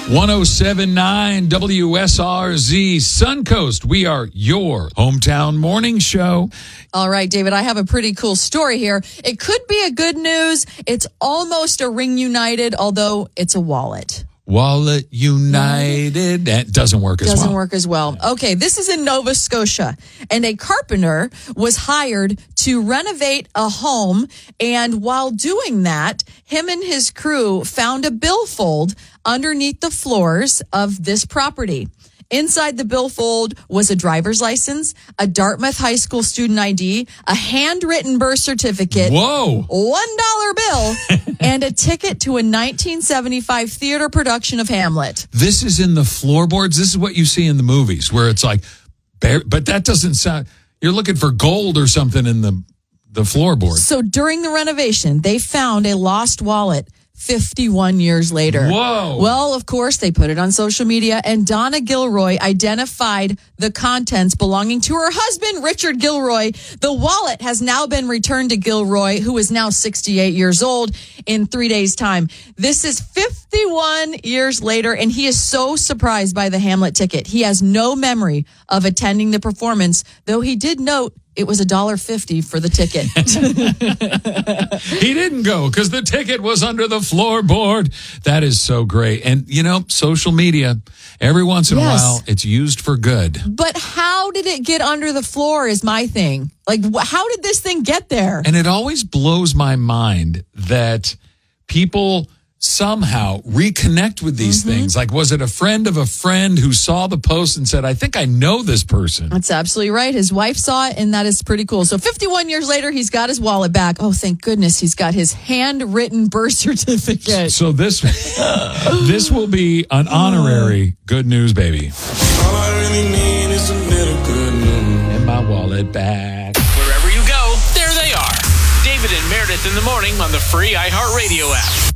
107.9 WSRZ Suncoast. We are your hometown morning show. All right, David, I have a pretty cool story here. It could be a good news. It's almost a Ring United, although it's a wallet. Wallet United. That doesn't work as well. Doesn't work as well. Okay, this is in Nova Scotia, and a carpenter was hired to renovate a home, and while doing that, him and his crew found a billfold underneath the floors of this property. Inside the billfold was a driver's license, a Dartmouth High School student ID, a handwritten birth certificate, Whoa. $1 bill, and a ticket to a 1975 theater production of Hamlet. This is in the floorboards. This is what you see in the movies where it's like, but that doesn't sound, you're looking for gold or something in the floorboard. So during the renovation, they found a lost wallet 51 years later. Whoa. Well, of course, they put it on social media, and Donna Gilroy identified the contents belonging to her husband, Richard Gilroy. The wallet has now been returned to Gilroy, who is now 68 years old, in 3 days' time. This is 51 years later, and he is so surprised by the Hamlet ticket. He has no memory of attending the performance, though he did note it was $1.50 for the ticket. He didn't go because the ticket was under the floorboard. That is so great. And, you know, social media, every once in a while, it's used for good. But how did it get under the floor is my thing. Like, how did this thing get there? And it always blows my mind that people somehow reconnect with these things. Like, was it a friend of a friend who saw the post and said, I think I know this person? That's absolutely right. His wife saw it, and that is pretty cool. So 51 years later, he's got his wallet back. Oh, thank goodness. He's got his handwritten birth certificate. So this will be an honorary good news, baby. All I really need is a little good news. And my wallet back. Wherever you go, there they are. David and Meredith in the morning on the free iHeartRadio app.